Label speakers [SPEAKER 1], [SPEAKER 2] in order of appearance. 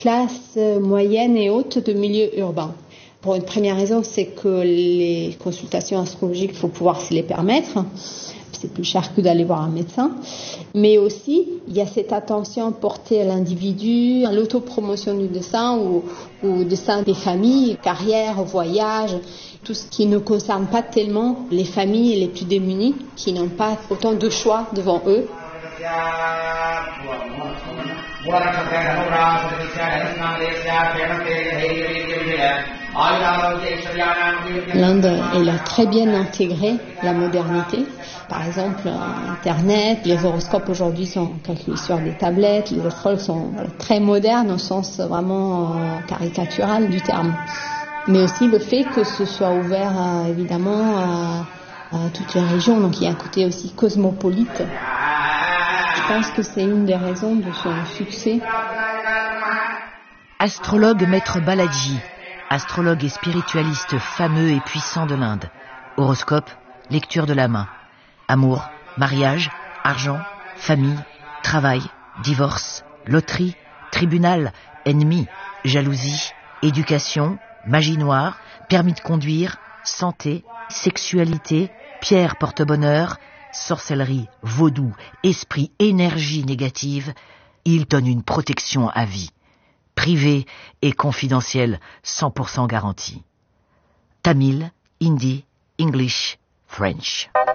[SPEAKER 1] Classe moyenne et haute de milieu urbain. Pour une première raison, c'est que les consultations astrologiques, il faut pouvoir se les permettre. C'est plus cher que d'aller voir un médecin. Mais aussi, il y a cette attention portée à l'individu, à l'autopromotion du dessin ou au dessin des familles, carrière, voyage, tout ce qui ne concerne pas tellement les familles les plus démunies, qui n'ont pas autant de choix devant eux. L'Inde, elle a très bien intégré la modernité. Par exemple, Internet, les horoscopes aujourd'hui sont calculés sur des tablettes, les astrologues sont très modernes au sens vraiment caricatural du terme. Mais aussi le fait que ce soit ouvert évidemment à toutes les régions, donc il y a un côté aussi cosmopolite. Je pense que c'est une des raisons de son succès.
[SPEAKER 2] Astrologue Maître Balaji, astrologue et spiritualiste fameux et puissant de l'Inde. Horoscope, lecture de la main. Amour, mariage, argent, famille, travail, divorce, loterie, tribunal, ennemi, jalousie, éducation, magie noire, permis de conduire, santé, sexualité, pierre porte-bonheur, sorcellerie, vaudou, esprit, énergie négative. Il donne une protection à vie. Privé et confidentiel, 100% garantie. Tamil, Hindi, English, French.